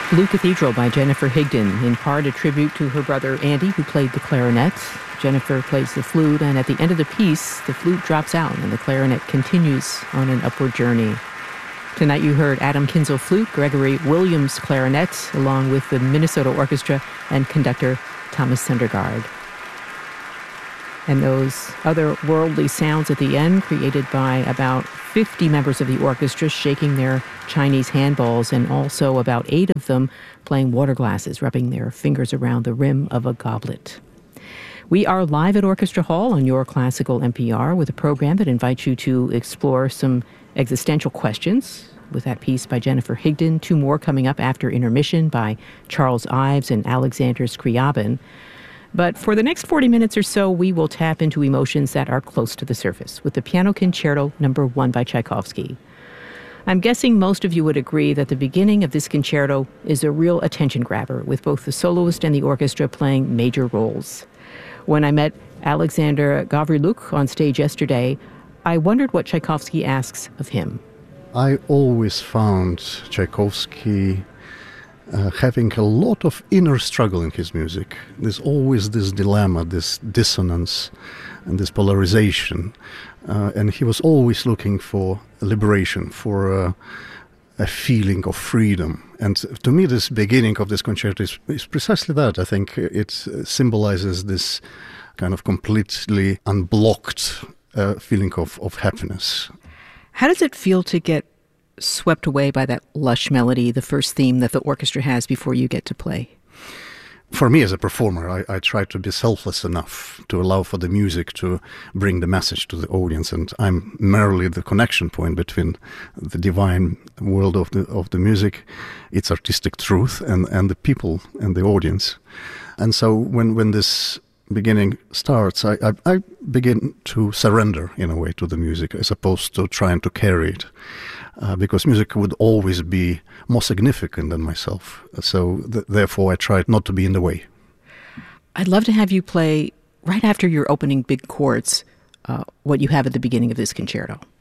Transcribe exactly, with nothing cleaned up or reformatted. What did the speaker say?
Blue Cathedral by Jennifer Higdon, in part a tribute to her brother Andy, who played the clarinet. Jennifer plays the flute, and at the end of the piece, the flute drops out and the clarinet continues on an upward journey. Tonight you heard Adam Kinzel flute, Gregory Williams clarinet, along with the Minnesota Orchestra and conductor Thomas Sundergaard. And those otherworldly sounds at the end, created by about fifty members of the orchestra shaking their Chinese handballs, and also about eight of them playing water glasses, rubbing their fingers around the rim of a goblet. We are live at Orchestra Hall on Your Classical N P R with a program that invites you to explore some existential questions with that piece by Jennifer Higdon. Two more coming up after intermission by Charles Ives and Alexander Scriabin. But for the next forty minutes or so, we will tap into emotions that are close to the surface with the Piano Concerto Number One by Tchaikovsky. I'm guessing most of you would agree that the beginning of this concerto is a real attention grabber, with both the soloist and the orchestra playing major roles. When I met Alexander Gavriluk on stage yesterday, I wondered what Tchaikovsky asks of him. I always found Tchaikovsky uh, having a lot of inner struggle in his music. There's always this dilemma, this dissonance, and this polarization. Uh, and he was always looking for liberation, for uh, a feeling of freedom. And to me, this beginning of this concerto is, is precisely that. I think it symbolizes this kind of completely unblocked uh, feeling of, of happiness. How does it feel to get swept away by that lush melody, the first theme that the orchestra has before you get to play? For me as a performer, I, I try to be selfless enough to allow for the music to bring the message to the audience, and I'm merely the connection point between the divine world of the of the music, its artistic truth, and, and the people and the audience. And so when, when this beginning starts, I, I, I begin to surrender in a way to the music as opposed to trying to carry it. Uh, because music would always be more significant than myself. So th- therefore I tried not to be in the way. I'd love to have you play, right after your opening big chords, uh, what you have at the beginning of this concerto.